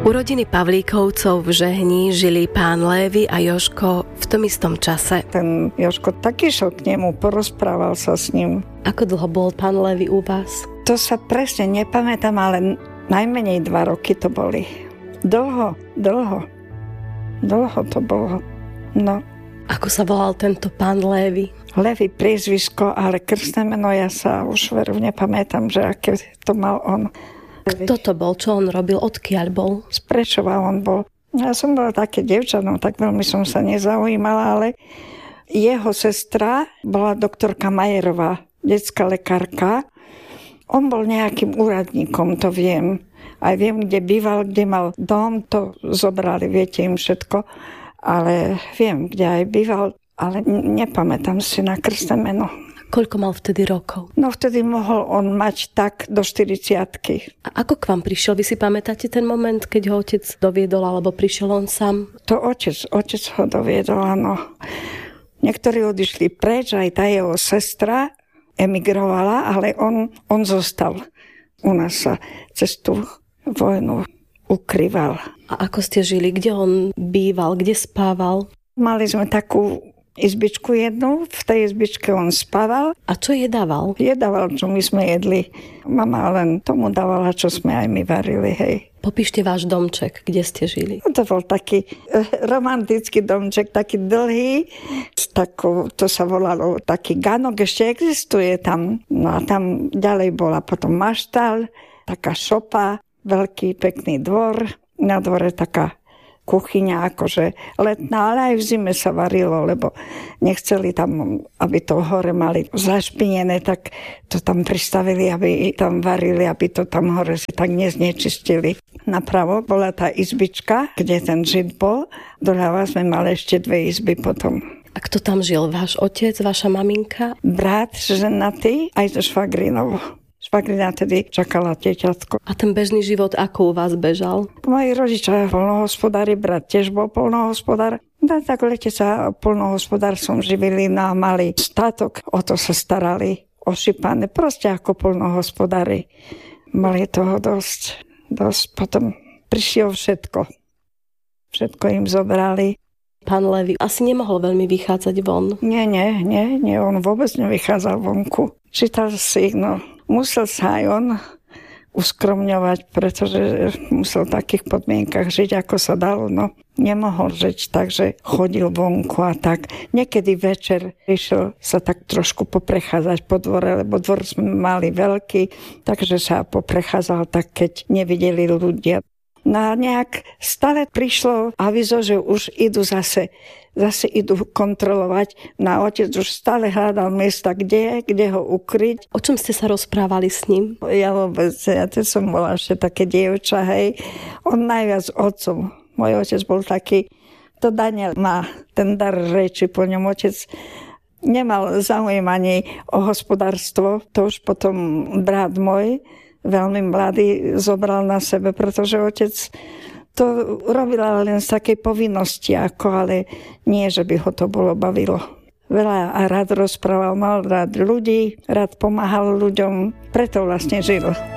U rodiny Pavlíkovcov v Žehni žili pán Lévy a Jožko v tom istom čase. Ten Jožko taky šel k nemu, porozprával sa s ním. Ako dlho bol pán Lévy u vás? To sa presne nepamätám, ale najmenej 2 roky to boli. Dlho to bolo. No. Ako sa volal tento pán Lévy? Lévy priezvisko, ale krstné meno ja sa už veru nepamätám, že aké to mal on. Kto to bol? Čo on robil? Odkiaľ bol? Z Prešova on bol. Ja som bola také dievča, no tak veľmi som sa nezaujímala, ale jeho sestra bola doktorka Majerová, detská lekárka. On bol nejakým úradníkom, to viem. Aj viem, kde býval, kde mal dom, to zobrali, viete im všetko. Ale viem, kde aj býval, ale nepamätám si na krstné meno. Koľko mal vtedy rokov? No vtedy mohol on mať tak do 40-ky. A ako k vám prišiel? Vy si pamätáte ten moment, keď ho otec doviedol, alebo prišiel on sám? To otec ho doviedol, áno. Niektorí odišli preč, aj tá jeho sestra emigrovala, ale on zostal. U nás sa cez tú vojnu ukrýval. A ako ste žili? Kde on býval? Kde spával? Mali sme takú izbičku jednu, v tej izbičke on spával. A čo jedával? Jedával, čo my sme jedli. Mama len tomu dávala, čo sme aj my varili, hej. Popíšte váš domček, kde ste žili. No, to bol taký romantický domček, taký dlhý, to sa volalo taký ganok, ešte existuje tam. No a tam ďalej bola potom maštal, taká šopa, veľký pekný dvor, na dvore taká kuchyňa, akože letná, ale aj v zime sa varilo, lebo nechceli tam, aby to hore mali zašpinené, tak to tam pristavili, aby tam varili, aby to tam hore si tak neznečistili. Napravo bola tá izbička, kde ten žid bol, doľava sme mali ešte 2 izby potom. A kto tam žil? Váš otec, vaša maminka? Brat ženatý, aj so švagrinou. Švagrina tedy čakala dieťatko. A ten bežný život ako u vás bežal? Moji rodičia poľnohospodári, brat tiež bol poľnohospodár. No, tak lete sa poľnohospodárstvom živili, no, mali statok, o to sa starali, ošípané, proste ako poľnohospodári. Mali toho dosť. Potom prišiel všetko. Všetko im zobrali. Pán Lévy asi nemohol veľmi vychádzať von. Nie, on vôbec nevychádzal vonku. Čítal si, no. Musel sa aj on uskromňovať, pretože musel v takých podmienkach žiť, ako sa dalo. No, nemohol žiť, takže chodil vonku a tak. Niekedy večer išiel sa tak trošku poprechádzať po dvore, lebo dvor sme mali veľký, takže sa poprechádzal tak, keď nevideli ľudia. No a nejak stále prišlo avizo, že už idú zase idú kontrolovať. No otec už stále hľadal miesta, kde ho ukryť. O čom ste sa rozprávali s ním? Ja som bola ešte také dievča, hej. On najviac otcom. Môj otec bol taký, to Daniel má ten dar reči, po ňom otec nemal záujem ani o hospodárstvo. To už potom brat môj, veľmi mladý, zobral na sebe, pretože otec to robila len z takej povinnosti, ale nie, že by ho to bolo bavilo. Veľa a rád rozprával, mal rád ľudí, rád pomáhal ľuďom, preto vlastne žil.